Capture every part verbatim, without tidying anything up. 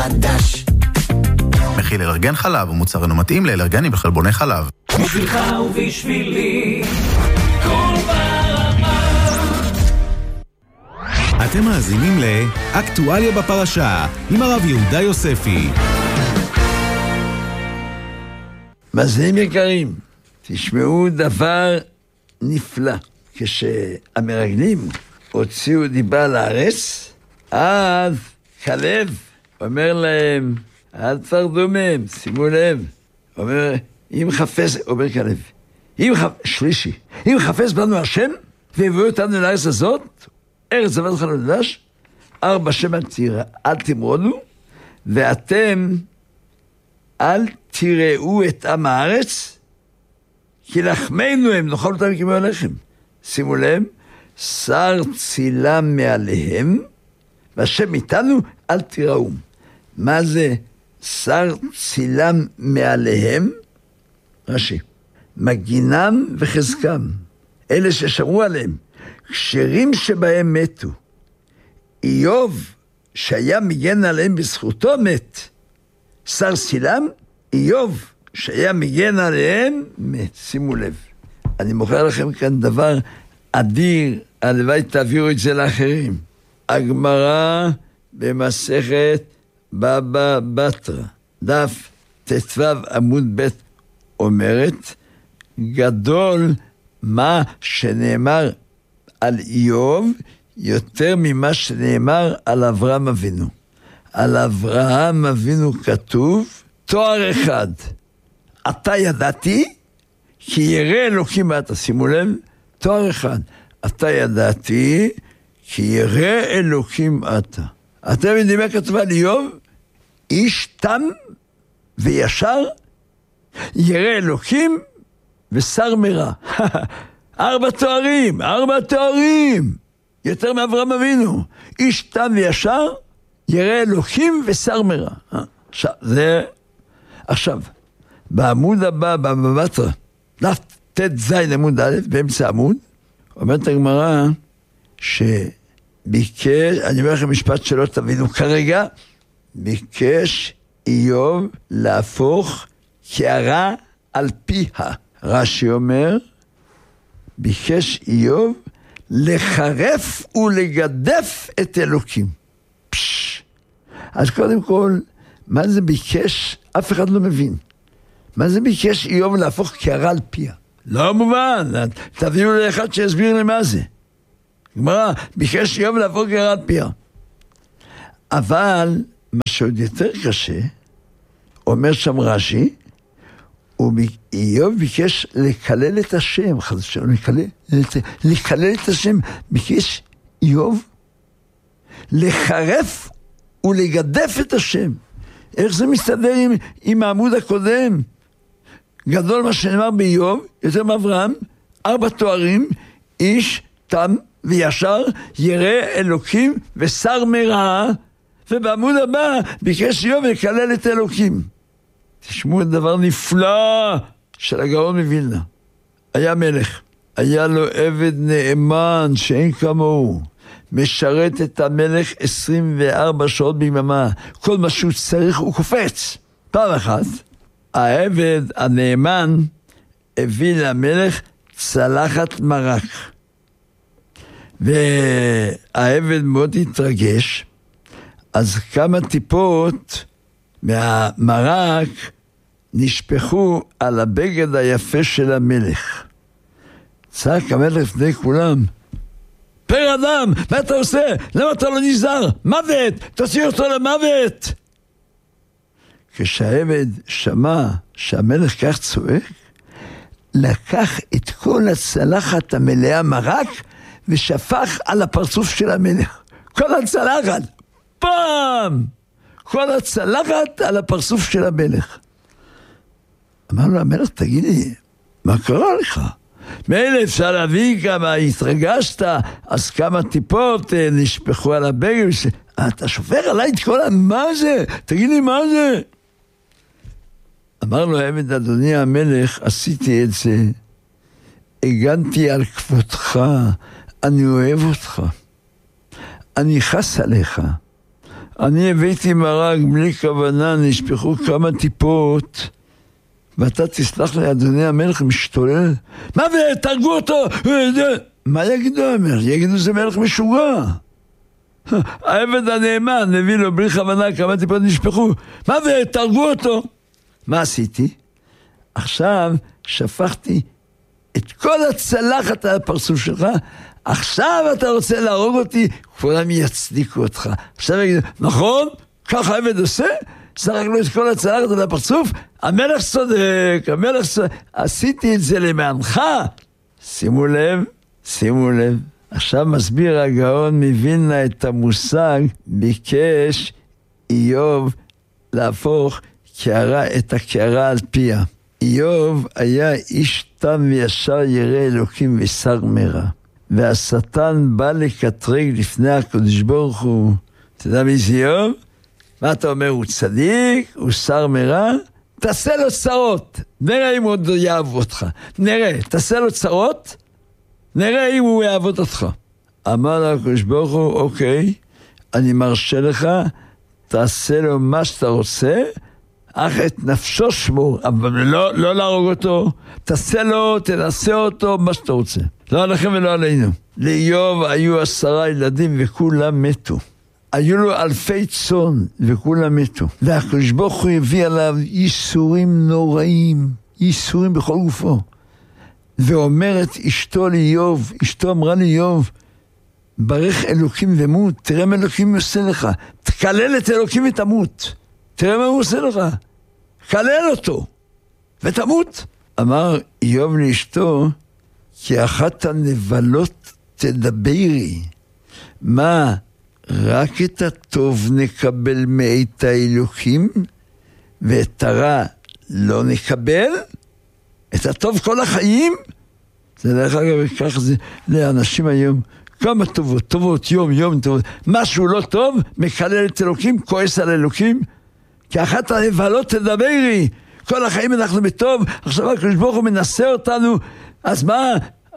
חדש. מכיל אלרגן חלב ומוצר אינו מתאים לאלרגנים בחלבוני חלב. בשבילך ובשבילי כל ברמה. אתם מאזינים לאקטואליה בפרשה עם הרב יהודה יוספי. מאזינים יקרים, תשמעו דבר נפלא. כשהמרגלים הוציאו דיבה לארץ, אז כלב אומר להם, אל תפרדו מהם, שימו לב. אומר, אם חפש, אומר כלב, אם חפש, שלישי, אם חפש בנו השם, והביאו אותנו לארץ הזאת, ארץ זבת חלב ודבש, ארבע שם אל תמרודו, ואתם אל תראו את עם הארץ, כי לחמנו הם, נאכל אותם כמו הלחם. שימו לב, שר צילם מעליהם, והשם איתנו, אל תראו. מה זה שר צילם מעליהם? רש"י, מגינם וחזקם, אלה ששמרו עליהם, כשרים שבהם מתו. איוב, שהיה מגן עליהם בזכותו, מת. שר צילם, איוב, שהיה מגן עליהם, מת. שימו לב, אני מוכר לכם כאן דבר אדיר, הלוואי תעבירו את זה לאחרים. הגמרא במסכת בבא בתרא, דף ט"ו עמוד ב' אומרת, גדול מה שנאמר על איוב יותר ממה שנאמר על אברהם אבינו. על אברהם אבינו כתוב, תואר אחד, אתה ידעתי, כי ירא אלוקים אתה. שימו לב, תואר אחד, אתה ידעתי, כי ירא אלוקים אתה. אתם יודעים מה כתוב על איוב? איש תם וישר, ירא אלוקים ושר מרע. ארבע תוארים, ארבע תוארים, יותר מאברהם אבינו. איש תם וישר, ירא אלוקים ושר מרע. עכשיו, זה... עכשיו, בעמוד הבא, בבא בתרא, דף ט"ז עמוד א', באמצע עמוד, אומרת הגמרא שביקש, אני אומר לכם משפט שלא תבינו כרגע, ביקש איוב להפוך קערה על פיה. רש"י אומר, ביקש איוב לחרף ולגדף את אלוקים. פש. אז קודם כל, מה זה ביקש? אף אחד לא מבין. מה זה ביקש איוב להפוך קערה על פיה? לא מובן, תביאו לאחד שיסביר לי מה זה. גמרא, ביקש איוב להפוך קערה על פיה. אבל מה שעוד יותר קשה, אומר שם רש"י, איוב ביקש לקלל את השם, לקלל את השם, ביקש איוב לחרף ולגדף את השם. איך זה מסתדר עם, עם העמוד הקודם? גדול מה שנאמר באיוב, יותר מאברהם, ארבע תוארים, איש תם וישר, ירא אלוקים ושר מרע, ובעמוד הבא ביקש איוב לקלל את אלוקים. תשמעו את דבר נפלא של הגאון מווילנה. היה מלך, היה לו עבד נאמן שאין כמוהו, משרת את המלך עשרים וארבע שעות ביממה, כל מה שהוא צריך הוא קופץ. פעם אחת, העבד הנאמן הביא למלך צלחת מרק, והעבד מאוד התרגש, אז כמה טיפות מהמרק נשפכו על הבגד היפה של המלך. צעק המלך לפני כולם, פר אדם, מה אתה עושה? למה אתה לא נזהר? מוות! תוציא אותו למוות! כשהעבד שמע שהמלך כך צועק, לקח את כל הצלחת המלאה מרק ושפך על הפרצוף של המלך. כל הצלחת! פעם! כל הצלחת על הפרצוף של המלך. אמר לו המלך, תגיד לי, מה קרה לך? מילא אפשר להביא כמה, התרגשת, אז כמה טיפות נשפכו על הבגד, אתה שופך עליי את כל מה זה? תגיד לי מה זה? אמר לו העבד, אדוני המלך, עשיתי את זה, הגנתי על כבודך, אני אוהב אותך, אני חס עליך, אני הבאתי מרק בלי כוונה, נשפכו כמה טיפות, ואתה תסלח לי, אדוני המלך משתולל. מה ותרגו אותו? מה יגידו המלך? יגידו זה מלך משוגע. העבד הנאמן הביא לו בלי כוונה כמה טיפות נשפכו. מה ותרגו אותו? מה עשיתי? עכשיו שפכתי את כל הצלחת על הפרצוף שלך, עכשיו אתה רוצה להרוג אותי, כולם יצדיקו אותך. עכשיו יגידו, נכון? ככה העבד עושה? שרק לו את כל הצלחת על הפרצוף? המלך צודק, המלך צודק. עשיתי את זה למענך. שימו לב, שימו לב. עכשיו מסביר הגאון מווילנה את המושג, ביקש איוב להפוך קערה, את הקערה על פיה. איוב היה איש תם וישר ירא אלוקים ושר מרע. והשטן בא לקטרג לפני הקדוש ברוך הוא. אתה יודע מי זה איוב? מה אתה אומר? הוא צדיק? הוא שר מרע? תעשה לו צרות. נראה אם הוא עוד יעבוד אותך. נראה, תעשה לו צרות, נראה אם הוא יעבוד אותך. אמר לו הקדוש ברוך הוא, אוקיי, אני מרשה לך, תעשה לו מה שאתה רוצה, אך את נפשו שמור, אבל לא, לא להרוג אותו, תעשה לו, תנסה אותו, מה שאתה רוצה. לא עליכם ולא עלינו. לאיוב היו עשרה ילדים וכולם מתו. היו לו אלפי צאן וכולם מתו. והקדוש ברוך הוא הביא עליו ייסורים נוראים, ייסורים בכל גופו. ואומרת אשתו לאיוב, אשתו אמרה לאיוב, ברך אלוקים ומות, תראה מה אלוקים עושה לך, תקלל את אלוקים ותמות. תראה מה הוא עושה לך, קלל אותו, ותמות. אמר איוב לאשתו, כי אחת הנבלות תדברי. מה, רק את הטוב נקבל מאת האלוקים, ואת הרע לא נקבל? את הטוב כל החיים? זה דרך אגב, כך זה לאנשים היום, כמה טובות, טובות, יום, יום טובות. משהו לא טוב, מקלל את אלוקים, כועס על אלוקים, כי אחת הנבלות תדברי, כל החיים אנחנו בטוב, עכשיו הקדוש ברוך הוא מנסה אותנו, אז מה?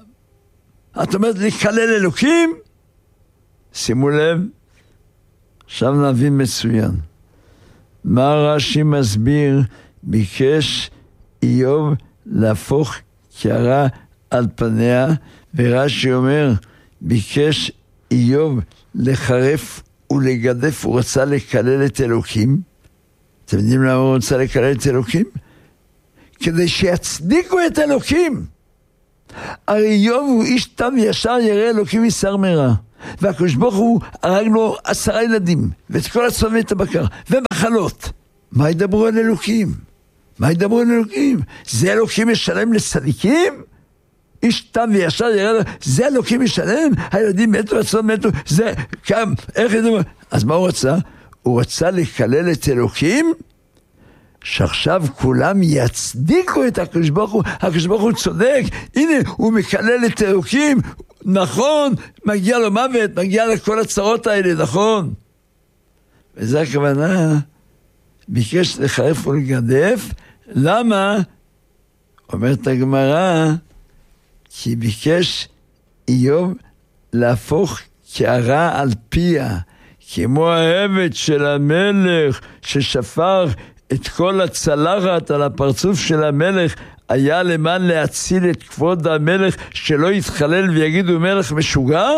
את אומרת לקלל אלוקים? שימו לב, עכשיו נבין מצוין. מה רש"י מסביר? ביקש איוב להפוך קערה על פניה, ורש"י אומר, ביקש איוב לחרף ולגדף, הוא רצה לקלל את אלוקים. אתם יודעים למה הוא רוצה לקלל את אלוקים? כדי שיצדיקו את אלוקים. הרי איוב הוא איש תם וישר ירא אלוקים ושר מרע. והקדוש ברוך הוא הרג לו עשרה ילדים, ואת כל הצאן ואת הבקר, ומחלות. מה ידברו על אלוקים? מה ידברו על אלוקים? זה אלוקים משלם לצדיקים? איש תם וישר ירא, זה אלוקים משלם? הילדים מתו, הצאן מתו, זה, כם, איך ידברו? אז מה הוא רצה? הוא רצה לקלל את אלוקים, שעכשיו כולם יצדיקו את הקדוש ברוך הוא, הקדוש ברוך הוא צודק, הנה הוא מקלל את אלוקים, נכון, מגיע לו מוות, מגיע לכל הצרות האלה, נכון. וזו הכוונה, ביקש לחרף ולגדף, למה? אומרת הגמרא, כי ביקש איוב להפוך קערה על פיה, כמו העבד של המלך ששפך את כל הצלחת על הפרצוף של המלך, היה למען להציל את כבוד המלך שלא יתחלל ויגידו מלך משוגע.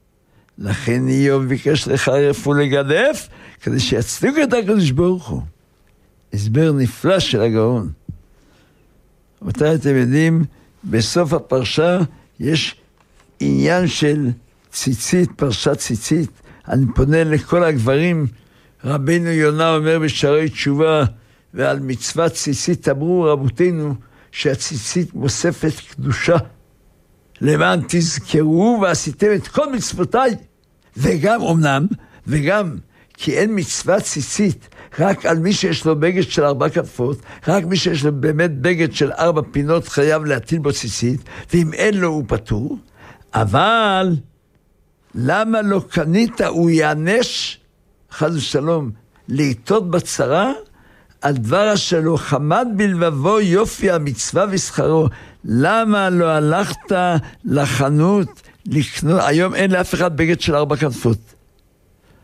לכן איוב ביקש לחרף ולגדף כדי שיצדיקו את הקדוש ברוך הוא. הסבר נפלא של הגאון. אותה אתם יודעים, בסוף הפרשה יש עניין של ציצית, פרשת ציצית. אני פונה לכל הגברים, רבינו יונה אומר בשערי תשובה, ועל מצוות ציצית אמרו רבותינו, שהציצית מוספת קדושה, למען תזכרו ועשיתם את כל מצוותיי, וגם אמנם, וגם כי אין מצוות ציצית, רק על מי שיש לו בגד של ארבע כפות, רק מי שיש לו באמת בגד של ארבע פינות חייב להטיל בו ציצית, ואם אין לו הוא פטור, אבל למה לא קנית, הוא יענש, חס ושלום, לעיתות בצרה, על דבר אשר לא חמד בלבבו יופי המצווה ושכרו. למה לא הלכת לחנות לקנות? היום אין לאף אחד בגד של ארבע כנפות.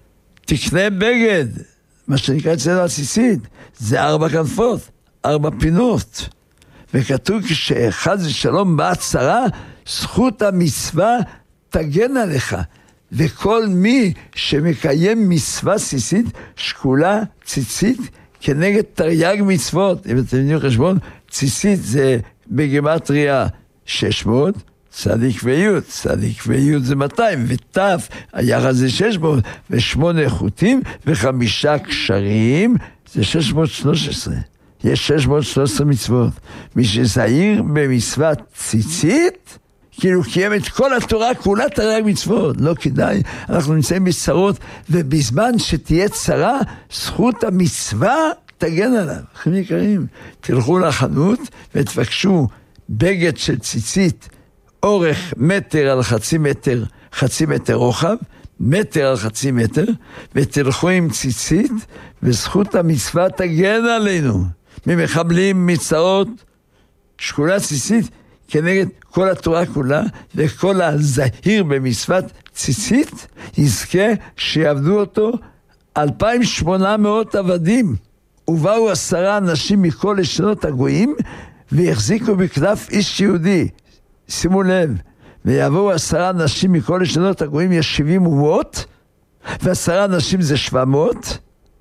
תקנה בגד, מה שנקרא אצלנו הציצית, זה ארבע כנפות, ארבע פינות. וכתוב כשאחד ושלום באה צרה, זכות המצווה תגן עליך. וכל מי שמקיים מצווה ציצית, שקולה ציצית כנגד תרי"ג מצוות. אם אתם יודעים חשבון, ציצית זה בגימטריה שש מאות, צדיק ויוד, צדיק ויוד זה מאתיים, וטף, היחד זה שש מאות, ושמונה חוטים, וחמישה קשרים, זה שש מאות ושלוש עשרה. יש שש מאות ושלוש עשרה מצוות. מי שזהיר במצוות ציצית, כאילו קיים את כל התורה, כולה תרי"ג מצוות. לא כדאי, אנחנו נמצאים בצרות, ובזמן שתהיה צרה, זכות המצווה תגן עליו. אחים יקרים, תלכו לחנות ותבקשו בגד של ציצית, אורך מטר על חצי מטר, חצי מטר רוחב, מטר על חצי מטר, ותלכו עם ציצית, וזכות המצווה תגן עלינו. ממחבלים, מצרות, שקולה ציצית, כנגד כל התורה כולה, וכל הזהיר במצוות ציצית, יזכה שיעבדו אותו אלפיים ושמונה מאות עבדים. ובאו עשרה אנשים מכל לשונות הגויים, והחזיקו בכנף איש יהודי. שימו לב, ויבואו עשרה אנשים מכל לשונות הגויים, יש שבעים ומאות, ועשרה אנשים זה שבע מאות,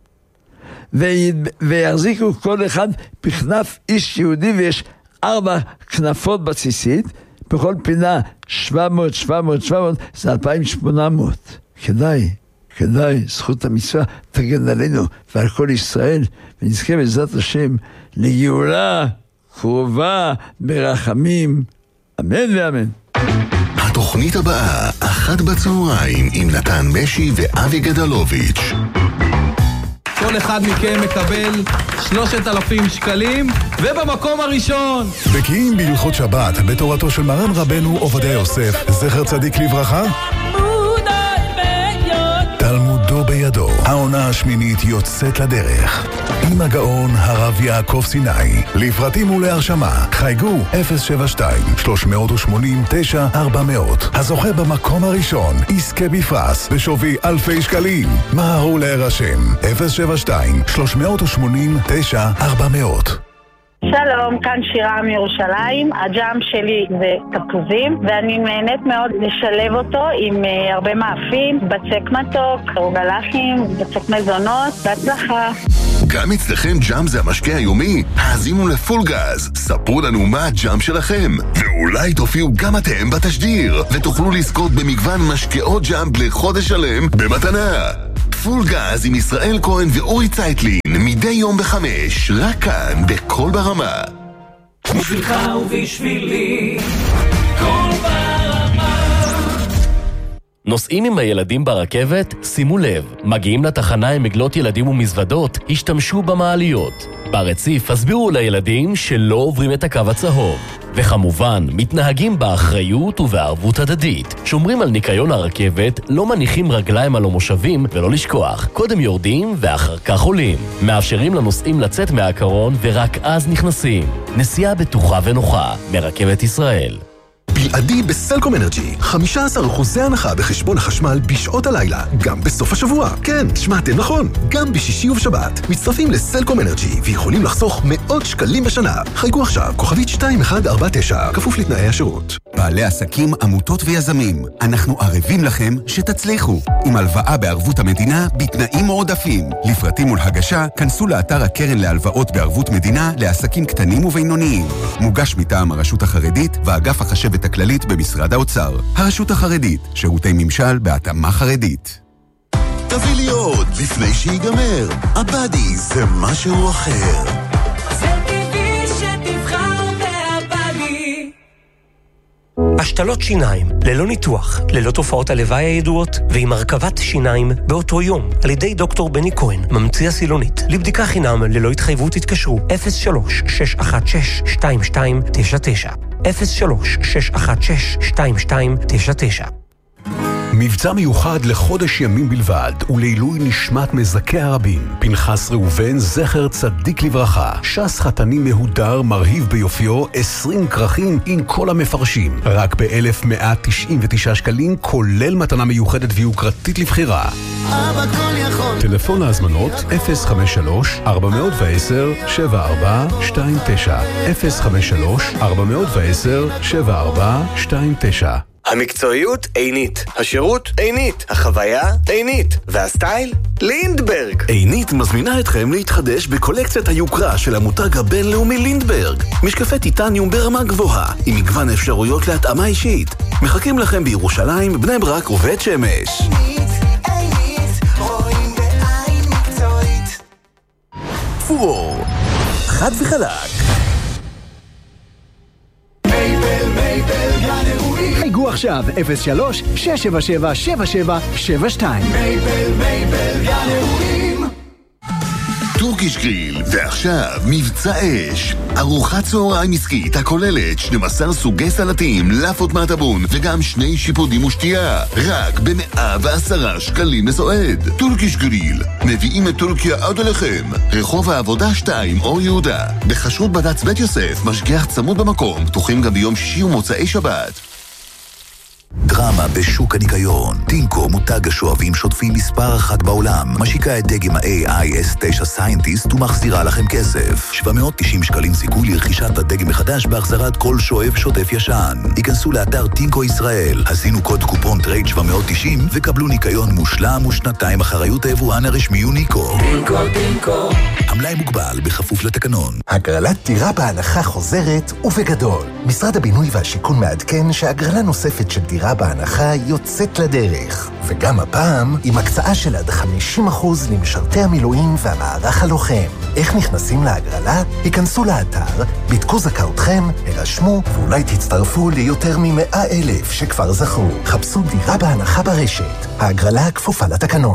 ויחזיקו כל אחד בכנף איש יהודי, ויש ארבע כנפות בציצית, בכל פינה שבע מאות, שבע מאות, שבע מאות, זה אלפיים ושמונה מאות. כדאי, כדאי, זכות המצווה תגן עלינו ועל כל ישראל, ונזכה בעזרת השם לגאולה קרובה ברחמים. אמן ואמן. התוכנית הבאה, אחת בצהריים, עם נתן משי ואבי גדלוביץ'. כל אחד מכם מקבל שלושת אלפים שקלים, ובמקום הראשון. בקיאים בהלכות שבת בתורתו של מרן רבנו עובדיה יוסף, זכר צדיק לברכה. תלמודו בידו. העונה השמינית יוצאת לדרך. עם הגאון הרב יעקב סיני. לפרטים ולהרשמה חייגו אפס שבע שתיים שלוש שמונים תשע ארבע מאות. הזוכה במקום הראשון יזכה בפרס בשווי אלפי שקלים. מהרו להירשם אפס שבע שתיים שלוש שמונים תשע ארבע מאות. שלום, כאן שירה מירושלים. הג'אם שלי זה תפוזים, ואני נהנית מאוד לשלב אותו עם uh, הרבה מאפים, בצק מתוק, רוגלחים, בצק מזונות. בהצלחה. גם אצלכם ג'אם זה המשקה היומי? האזינו לפול גז, ספרו לנו מה הג'אם שלכם, ואולי תופיעו גם אתם בתשדיר, ותוכלו לזכות במגוון משקאות ג'אם לחודש שלם במתנה. פול גז עם ישראל כהן ואורי צייטלין, מדי יום בחמש, רק כאן בכל ברמה. בשבילך ובשבילי, כל ברמה. נוסעים עם הילדים ברכבת? שימו לב, מגיעים לתחנה עם עגלות ילדים ומזוודות, השתמשו במעליות. ברציף הסבירו לילדים שלא עוברים את הקו הצהוב. וכמובן, מתנהגים באחריות ובערבות הדדית. שומרים על ניקיון הרכבת, לא מניחים רגליים על המושבים, ולא לשכוח, קודם יורדים ואחר כך עולים. מאפשרים לנוסעים לצאת מהקרון ורק אז נכנסים. נסיעה בטוחה ונוחה, מרכבת ישראל. בלעדי בסלקום אנרג'י, חמישה עשר אחוז הנחה בחשבון החשמל בשעות הלילה, גם בסוף השבוע. כן, שמעתם נכון, גם בשישי ובשבת. מצטרפים לסלקום אנרג'י ויכולים לחסוך מאות שקלים בשנה. חייגו עכשיו, כוכבית שתיים אחת ארבע תשע, כפוף לתנאי השירות. בעלי עסקים, עמותות ויזמים, אנחנו ערבים לכם שתצליחו. עם הלוואה בערבות המדינה, בתנאים מועדפים. לפרטים ולהגשה, כנסו לאתר הקרן להלוואות בערבות מדינה לעסקים קטנים ובינוניים. מוגש מטעם הרשות החרדית ואגף החשבת הכללית במשרד האוצר. הרשות החרדית, שירותי ממשל בהתאמה חרדית. תביא לי עוד לפני שיגמר. הבאדי זה משהו אחר. זה טבעי שתבחר בהבאדי. השתלות שיניים, ללא ניתוח, ללא תופעות הלוואי הידועות, ועם הרכבת שיניים באותו יום, על ידי דוקטור בני כהן, ממציא הסילונית. לבדיקה חינם ללא התחייבות התקשרו אפס שלוש שש אחת שש שתיים שתיים תשע תשע אפס שלוש שש אחת שש שתיים שתיים תשע תשע. מבצע מיוחד לחודש ימים בלבד, ולעילוי נשמת מזכי הרבים. פנחס ראובן, זכר צדיק לברכה. ש"ס חתני מהודר, מרהיב ביופיו, עשרים כרכים עם כל המפרשים. רק ב-אלף מאה תשעים ותשעה שקלים, כולל מתנה מיוחדת ויוקרתית לבחירה. אבא כל יכול. טלפון להזמנות אפס חמש שלוש ארבע עשר שבע ארבע שתיים תשע אפס חמש שלוש ארבע עשר שבע ארבע שתיים תשע. המקצועיות עינית, השירות עינית, החוויה עינית, והסטייל לינדברג. עינית מזמינה אתכם להתחדש בקולקציית היוקרה של המותג הבינלאומי לינדברג. משקפי טיטניום ברמה גבוהה, עם מגוון אפשרויות להתאמה אישית. מחכים לכם בירושלים, בני ברק ובית שמש. פורור, חד וחלק. מייבל, מייבל, גן אירועים. חייגו עכשיו אפס שלוש שש שבע שבע שבע שבע שבע שתיים. מייבל, מייבל, גן אירועים. טורקיש גריל, ועכשיו מבצע אש. ארוחת צהריים עסקית הכוללת שנים עשר סוגי סלטים, לאפות מהטבון וגם שני שיפודים ושתייה. רק ב-מאה ועשרה שקלים לסועד. טורקיש גריל, מביאים את טורקיה עד אליכם. רחוב העבודה שתיים, אור יהודה. בחשרות בד"ץ בית יוסף, משגיח צמוד במקום, פתוחים גם ביום שישי ומוצאי שבת. דרמה בשוק הניקיון. טינקו, מותג השואבים שוטפים מספר אחת בעולם, משיקה את דגם ה-איי איי אס תשע Scientist ומחזירה לכם כסף. שבע מאות ותשעים שקלים סיכוי לרכישת הדגם מחדש בהחזרת כל שואב שוטף ישן. היכנסו לאתר טינקו ישראל, הזינו קוד קופון טרייד שבע מאות ותשעים וקבלו ניקיון מושלם ושנתיים אחריות היבואן הרשמי יוניקו. טינקו, טינקו. המלאי מוגבל בכפוף לתקנון. הגרלת דירה בהנחה חוזרת ובגדול. משרד הבינוי והשיכון מעדכן שהגרלה נוספת של דירה בהנחה יוצאת לדרך. וגם הפעם עם הקצאה של עד חמישים אחוז למשרתי המילואים והמערך הלוחם. איך נכנסים להגרלה? היכנסו לאתר, בדקו זכאותכם, הרשמו ואולי תצטרפו ליותר מ-מאה אלף שכבר זכו. חפשו דירה בהנחה ברשת. ההגרלה כפופה לתקנון.